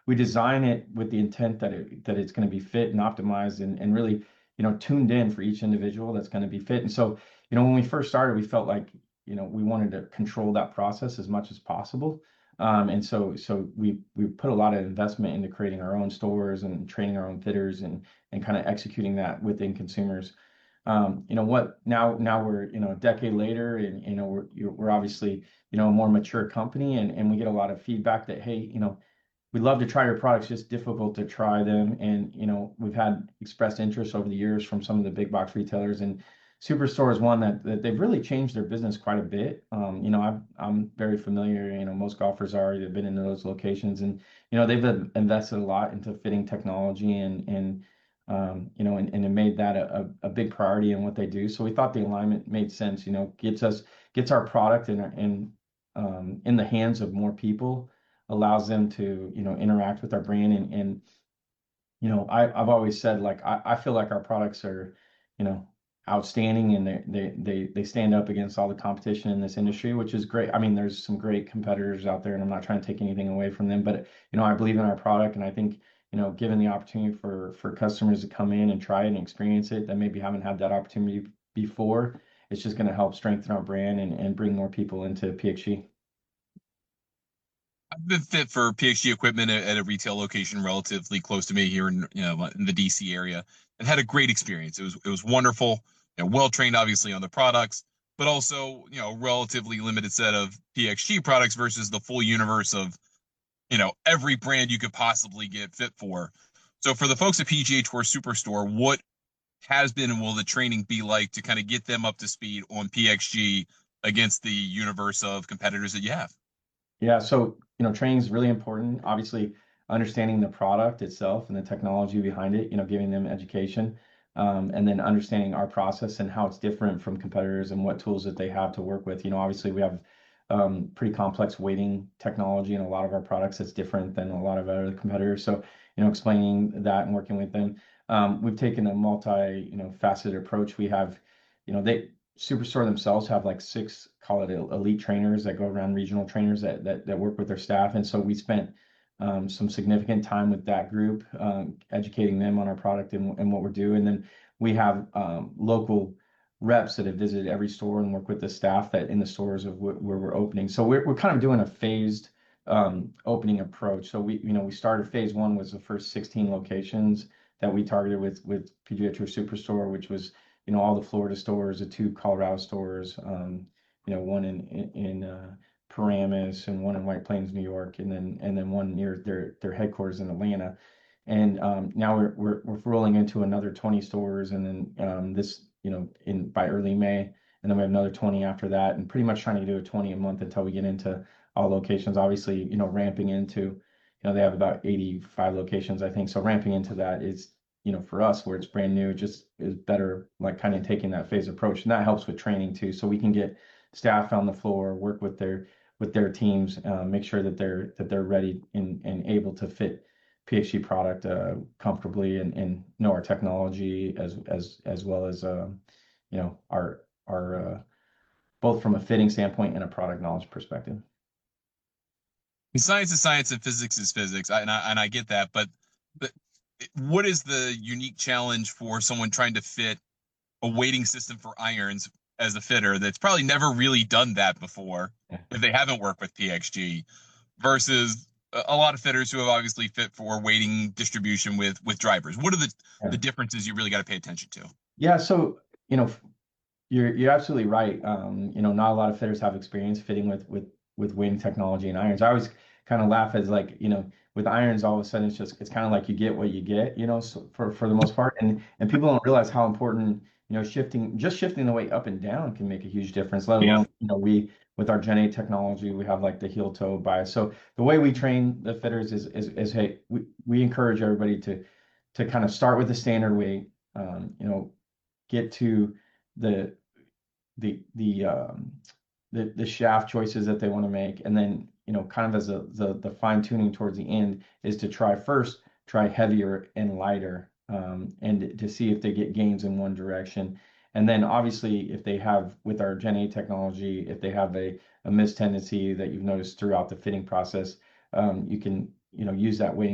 we design it with the intent that it's going to be fit and optimized and really, tuned in for each individual that's going to be fit. And so, when we first started, we felt like, we wanted to control that process as much as possible. And so we put a lot of investment into creating our own stores and training our own fitters and kind of executing that within consumers. Now we're, a decade later, and, we're obviously, a more mature company, and we get a lot of feedback that, hey, we'd love to try your products, just difficult to try them. And, we've had expressed interest over the years from some of the big box retailers, and Superstore is one that they've really changed their business quite a bit. I'm very familiar, most golfers are, they've been in those locations, and, they've invested a lot into fitting technology and it made that a big priority in what they do. So we thought the alignment made sense, gets our product in the hands of more people, allows them to, interact with our brand. And I've always said, like, I feel like our products are, you know, outstanding, and they stand up against all the competition in this industry, which is great. I mean, there's some great competitors out there, and I'm not trying to take anything away from them, but I believe in our product, and I think, given the opportunity for customers to come in and try it and experience it that maybe haven't had that opportunity before, it's just going to help strengthen our brand and bring more people into PXG. I've been fit for PXG equipment at a retail location relatively close to me here in the DC area, and had a great experience. It was wonderful, well trained obviously on the products, but also relatively limited set of PXG products versus the full universe of every brand you could possibly get fit for. So for the folks at PGA Tour Superstore, what has been and will the training be like to kind of get them up to speed on PXG against the universe of competitors that you have? Yeah, so training is really important. Obviously, understanding the product itself and the technology behind it, giving them education, and then understanding our process and how it's different from competitors and what tools that they have to work with. Obviously, we have pretty complex weighting technology in a lot of our products that's different than a lot of other competitors. So, explaining that and working with them. We've taken a faceted approach. We have, they Superstore themselves have like six, call it elite trainers that go around, regional trainers that work with their staff. And so we spent some significant time with that group, educating them on our product and what we're doing. And then we have local reps that have visited every store and work with the staff that in the stores of where we're opening. So we're kind of doing a phased opening approach. So we started phase one was the first 16 locations that we targeted with PGA Tour Superstore, which was all the Florida stores, the two Colorado stores, one in Paramus and one in White Plains, New York, and then one near their headquarters in Atlanta. And now we're rolling into another 20 stores, and then this in by early May, and then we have another 20 after that, and pretty much trying to do a 20 a month until we get into all locations. Obviously, ramping into, they have about 85 locations, I think. So ramping into that is, for us, where it's brand new, it just is better, like kind of taking that phase approach. And that helps with training too. So we can get staff on the floor, work with their teams, make sure that they're ready and able to fit PXG product comfortably and know our technology as well as our both from a fitting standpoint and a product knowledge perspective. Science is science and physics is physics, and I get that, but what is the unique challenge for someone trying to fit a weighting system for irons as a fitter that's probably never really done that before if they haven't worked with PXG versus a lot of fitters who have obviously fit for weighting distribution with drivers? What are the differences you really got to pay attention to? Yeah, so you're absolutely right. Not a lot of fitters have experience fitting with weighting technology and irons. I always kind of laugh as like, with irons, all of a sudden it's kind of like you get what you get, so for the most part. And people don't realize how important, shifting the weight up and down can make a huge difference, let Yeah. alone, we with our Gen 8 technology, we have like the heel toe bias. So the way we train the fitters is hey, we encourage everybody to kind of start with the standard weight, get to the the the um, the shaft choices that they want to make, and then kind of as the fine tuning towards the end is to try heavier and lighter, and to see if they get gains in one direction. And then obviously if they have, with our Gen 8 technology, if they have a miss tendency that you've noticed throughout the fitting process, you can use that weighting